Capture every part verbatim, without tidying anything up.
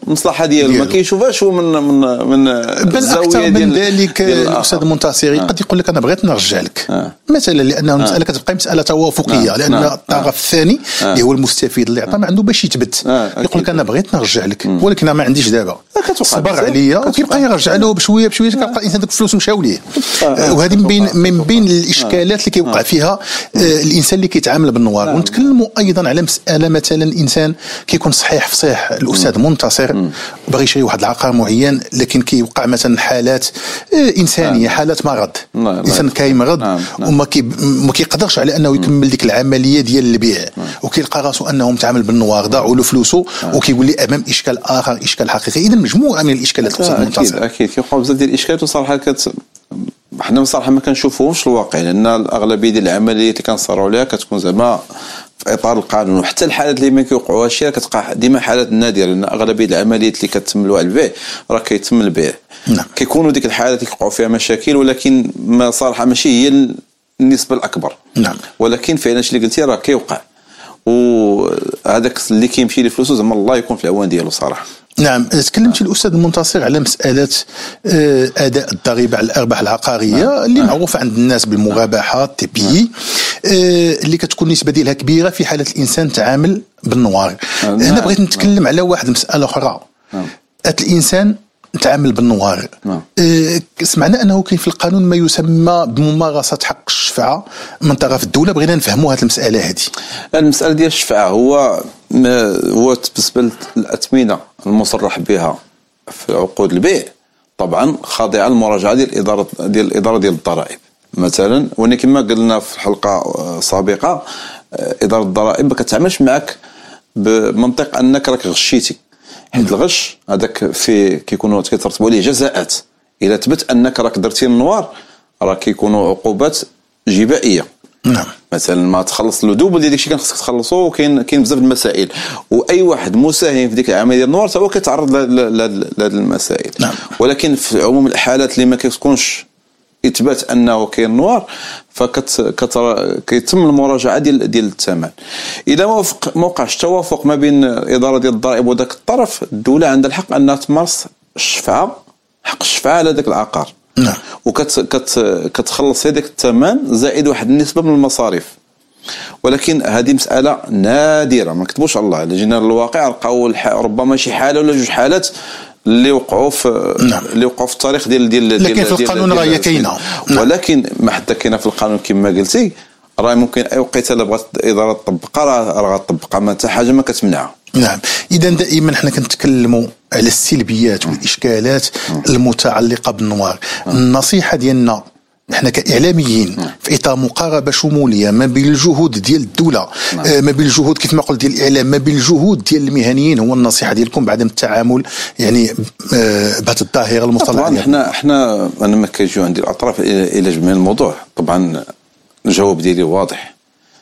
المصلحه ديالو ما كيشوفهاش هو من من من الزاويه ديال من ذلك. الاستاذ المنتصري قد يقول لك انا بغيت نرجع لك آه. مثلا لانه المساله آه. كتبقى مساله توافقيه آه. لان آه. الطرف الثاني آه. اللي هو المستفيد اللي عطى ما عنده باش يثبت آه. يقول لك انا بغيت نرجع لك م. ولكن انا ما عنديش دابا صبر عليا وكيبقى يرجع له بشويه بشويه كيلقى الانسان ديك الفلوس مشاو ليه آه. وهذه من بين من بين الاشكالات اللي كيوقع فيها آه. الانسان اللي كيتعامل بالنوار. آه. ونتكلموا ايضا على مساله مثلا الانسان كيكون صحيح فصيح الاستاذ منتصر باغي يشري واحد العقار معين لكن كيوقع مثلا حالات انسانيه حالات مرض الانسان كيمرض وما كي ما كيقدرش على انه يكمل ديك العمليه ديال البيع وكيلقى راسو انه متعامل بالنوار ضاعوا له فلوسه وكيقول لي امام اشكال اخر اشكال حقيقي. اذا مجموعه من الاشكالات اكيد اكيد كيوقعوا بزاف ديال الاشكالات وصراحه كت حنا بصراحه ما كنشوفوهمش في الواقع لان الاغلبيه ديال العمليات اللي كنصاروا عليها كتكون زعما في اطار القانون وحتى الحالات اللي ما كيوقعوهاش كتبقى ديما حالات نادره لان اغلبيه العمليات اللي كتم له البيع راه كيتم البيع. نعم. كيكونوا ديك الحالات اللي كيوقعوا فيها مشاكل ولكن ما صراحه ماشي هي النسبه الاكبر. نعم. ولكن فعلا اللي قلتي راه كيوقع وهذاك اللي كيمشي لفلوسه زعما الله يكون في العوان ديالو صراحه. نعم. تكلمت الاستاذ المنتصر على مساله اداء الضريبه على الارباح العقاريه نعم. اللي معروفه عند الناس بالمرابحه تي بي اللي كتكون النسبه ديالها كبيره في حاله الانسان تعامل بالنوار. نعم. هنا بغيت نتكلم نعم. على واحد مساله اخرى. نعم. الانسان تعامل بالنوار. نعم. أه سمعنا انه كاين في القانون ما يسمى بممارسه حق الشفعه من طرف الدوله. بغينا نفهموا هذه المساله هذه. المساله ديال الشفعه هو هو بالنسبه للاثمنه المصرح بها في عقود البيع طبعا خاضعه للمراجعه ديال الاداره ديال الاداره ديال الضرائب مثلا. ولكن كما قلنا في الحلقه سابقه اداره الضرائب ما كتعاملش معك بمنطق انك راك غشيتي حيت الغش هذاك في كيكونوا كيترتبوا عليه جزاءات الا ثبت انك راك درتي النوار راه كيكونوا عقوبات جبائيه. نعم. مثلا ما تخلص له دوبل ديال داكشي كان خصك تخلصو وكاين كاين بزاف المسائل واي واحد مساهم في ديك العمليه ديال النوار هو كيتعرض لهذه المسائل. نعم. ولكن في عموم الحالات اللي ما كتكونش اثبات انه كاين نوار فكت كيتم المراجعه ديال ديال الثمن. اذا ما وفق ما وقعش توافق ما بين الاداره ديال الضرائب وذاك الطرف الدوله عندها الحق انها تمارس الشفعه حق الشفعه على ذاك العقار. نعم. وكت كت كتخلص هذاك الثمن زائد واحد النسبه من المصاريف. ولكن هذه مساله نادره ما نكتبوش على الله. الا جينا للواقع لقاو ربما شي حاله ولا جوج حالات اللي وقعوا في نعم. اللي وقعوا في التاريخ ديال ديال لكن في القانون راه هي كاينه. ولكن ما حتى كاينه في القانون كما قلتي راه ممكن اي وقيته الا بغات الاداره تطبقها راه غتطبقها ما حتى حاجه ما كتمنعها. نعم. اذا دائما حنا كنتكلموا على السلبيات والاشكالات المتعلقه بالنوار. النصيحه ديالنا نحن كاعلاميين في اطار مقاربه شموليه ما بين الجهود ديال الدوله ما بين الجهود كيف ما قلت ديال الاعلام ما بين الجهود ديال المهنيين هو النصيحه ديالكم بعدم التعامل يعني بهذه الظاهره المصطلحه. طبعا احنا احنا انا ما كيجيو عندي الاطراف الى جميع الموضوع. طبعا الجواب ديالي واضح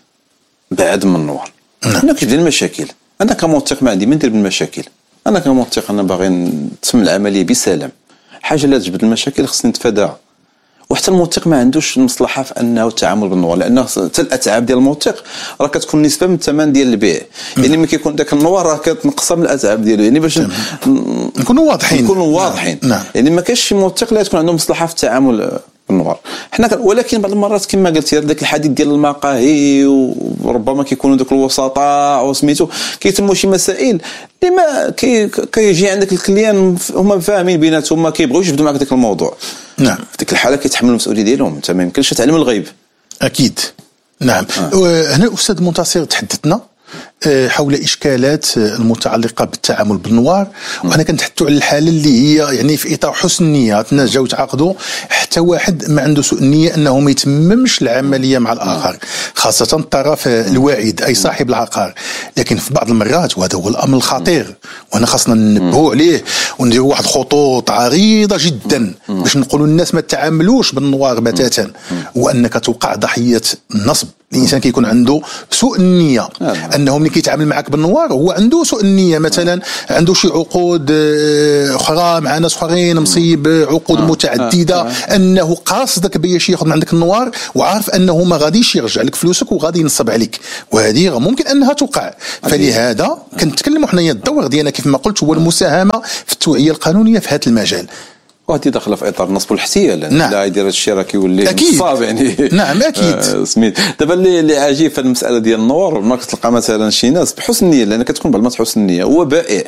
بعد من النوار. انا كيجي المشاكل انا كموثق ما عندي ما ندير بالمشاكل. انا كموثق انا باغي نتم العمليه بسلام. حاجه لا تجبد المشاكل خصني نتفاداها. وحتى الموثق ما عندوش المصلحه في انه التعامل بالنوار لانه حتى الاتعاب ديال الموثق راه كتكون نسبه من الثمن ديال البيع. يعني ملي كيكون داك النوار راه كتنقص من الاتعاب ديالو يعني باش نكونوا واضحين نكونوا واضحين. نعم. يعني ما كاينش شي موثق لا تكون عنده مصلحه في التعامل بالنوار. حنا ولكن بعض المرات كما قلتي داك الحديث ديال المقاهي وربما كيكونوا دوك الوسطاء وسميتو كيتموا شي مسائل اللي ما كي كيجي عندك الكليان هما فاهمين بيناتهم ما كيبغيوش يبداو معك داك الموضوع. نعم. في ديك الحاله كيتحملوا المسؤوليه ديالهم. انت ما يمكنش تعلم الغيب. اكيد. نعم. آه. هنا الاستاذ منتصر تحدثنا حول إشكالات المتعلقة بالتعامل بالنوار وأنا كنتحدثوا على الحالة اللي هي يعني في إطار حسن النية. الناس جاو تعاقدوا حتى واحد ما عنده سوء النية أنه ما يتممش العملية مع الآخر خاصة الطرف الواعد أي صاحب العقار. لكن في بعض المرات وهذا هو الأمر الخطير وأنا خاصنا ننبهوا عليه ونديروا واحد خطوط عريضة جدا باش نقولوا الناس ما تعاملوش بالنوار بتاتا وأنك توقع ضحية النصب. الانسان كيكون عنده سوء النيه انه ملي كيتعامل معك بالنوار هو عنده سوء النيه مثلا عنده شي عقود اخرى مع ناس اخرين مصيب عقود متعدده ان انه قاصدك باش ياخذ من عندك النوار وعارف انه ما غاديش يرجع لك فلوسك وغادي ينصب عليك، وهذه ممكن انها توقع. فلهذا كنتكلموا حنايا الدور ديالنا كيف ما قلت هو المساهمه في التوعيه القانونيه في هذا المجال، وهذه داخله في اطار النصب والاحتيال. نعم. لا يدير الشيء راه كيولي نصاب يعني. نعم اكيد. آه سميت دابا اللي اللي عجيب في المساله ديال النوار، ما كتلقى مثلا شي ناس بحسن النيه، لان كتكون بعض المرات حسن النيه هو بائع،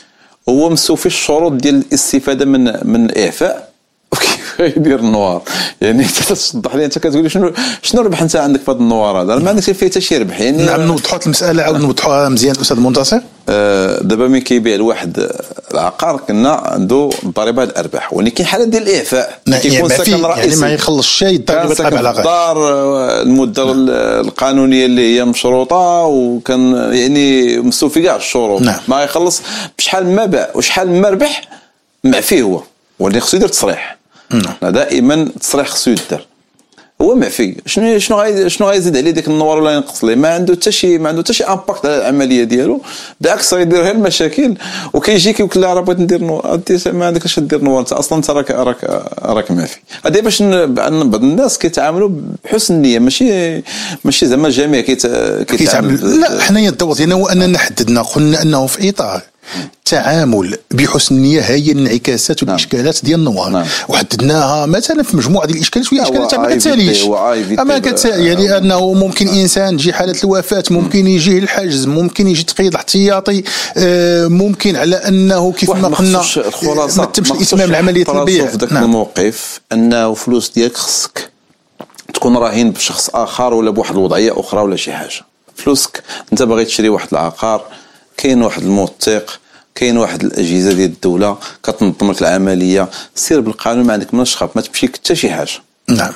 هو مستوفي الشروط ديال الاستفاده من من الاعفاء، وكيف يدير النوار. يعني انت تصدح لي انت كتقول شنو شنو ربح انت عندك في هذا النوار هذا، ما عندكش فيه حتى شي ربح. يعني نعم نوضحوا المساله، عاود نوضحوها مزيان الاستاذ منتصر. آه دابا ملي كيبيع الواحد العقار كنا عنده ضريبه الارباح، ولكن كاين حالات ديال الاعفاء كيكون ساكن رئيسي، يعني ما يخلص شيء ضريبه تابع على غير الدار المده نعم. القانونيه اللي هي مشروطه وكان يعني مستوفي كاع الشروط، نعم. ما يخلص بشحال ما باع وشحال ما ربح معفي هو، ولكن خصو يدير تصريح. نعم. دائما التصريح خصو يدير، هو معفي. شنو شنو غاي شنو غايزيد عليه ديك النوار ولا ينقص ليه؟ ما عنده حتى شي ما عنده حتى شي امباكت على العمليه ديالو، بالعكس غيدير غير المشاكل. وكيجي كيقول له راه بغيت ندير نوار، انت ما عندكش دير نوار، انت اصلا انت راك راك راك معفي. هذه باش بعض الناس كيتعاملوا بحسن النيه، ماشي ماشي زعما الجميع كيتعامل. لا حنايا الدور ديالنا هو اننا حددنا قلنا انه في اطار التعامل بحسن النيه هي الانعكاسات والاشكالات ديال النوار. نعم. وحددناها مثلا في مجموعه ديال الاشكالات وهي اشكالات ما كتساليش، اما كتسالي يعني انه ممكن انسان تجي حاله الوفاه، ممكن يجيه الحجز، ممكن يجي تقييد الاحتياطي، ممكن على انه كيف ما قلنا ما تمش الاتمام العمليه البيع. في ذاك الموقف انه فلوس ديالك خصك تكون راهين بشخص اخر ولا بواحد الوضعيه اخرى ولا شي حاجه. فلوسك انت باغي تشري واحد العقار، كاين واحد الموثق، كاين واحد الاجهزه ديال الدوله كتنظم لك العمليه، سير بالقانون، ما عندك مناش تخاف، ما تمشيك حتى شي حاجه. نعم.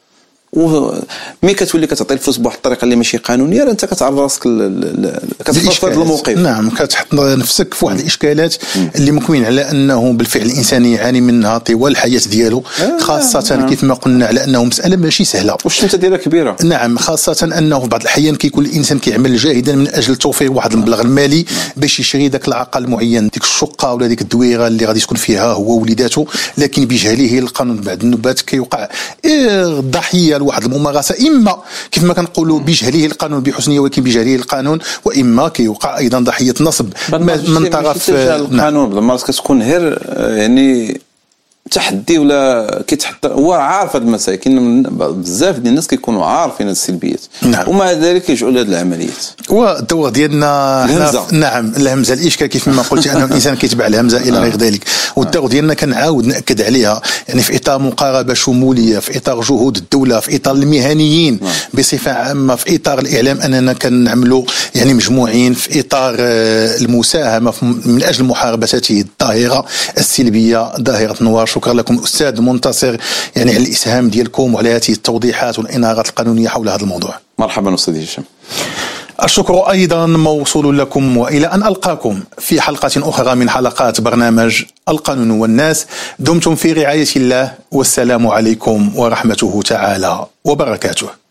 ومي كتولي كتعطي الفلوس بواحد الطريقه اللي ماشي قانونيه، انت كتعرض راسك كتحط الموقف. نعم كتحط نفسك في واحد الاشكالات اللي ممكن على انه بالفعل الانسان يعاني منها طوال الحياه ديالو، خاصه آه. كيف ما قلنا على انه مساله ماشي سهله والشمته ديالها كبيره. نعم خاصه انه في بعض الاحيان كيكون الانسان كيعمل جاهدا من اجل توفير واحد المبلغ المالي باش يشري ذاك العقار المعين، ديك الشقه ولا ديك الدويره اللي غادي تكون فيها هو ووليداته، لكن بجهله القانون بعد النوبات كيوقع ضحيه واحد الممارسه، اما كيف ما كنقولوا بجهله القانون بحسنيه ولكن بجهله القانون، واما كيوقع ايضا ضحيه نصب من طرف القانون. بعض المرات كتكون غير يعني تحدي ولا كيتحط هو عارف هذه المسائل، كاين بزاف ديال الناس كيكونوا عارفين هذه السلبيات. نعم. ومع ذلك كيجعوا لهذه العمليات. والدور ديالنا الهمزة. نعم الهمزه الاشكال كيف ما قلت انه الانسان كيتبع الهمزه الى غير ذلك، والدور ديالنا كنعاود ناكد عليها يعني في اطار مقاربه شموليه، في اطار جهود الدوله، في اطار المهنيين بصفه عامه، في اطار الاعلام اننا كنعملوا يعني مجموعين في اطار المساهمه من اجل محاربه هذه الظاهره السلبيه ظاهره النوار. شكرا لكم أستاذ منتصر يعني على الإسهام ديالكم وعلى هذه التوضيحات والإنارات القانونية حول هذا الموضوع. مرحبا أستاذ هشام. الشكر أيضا موصول لكم، وإلى أن ألقاكم في حلقة أخرى من حلقات برنامج القانون والناس. دمتم في رعاية الله، والسلام عليكم ورحمته تعالى وبركاته.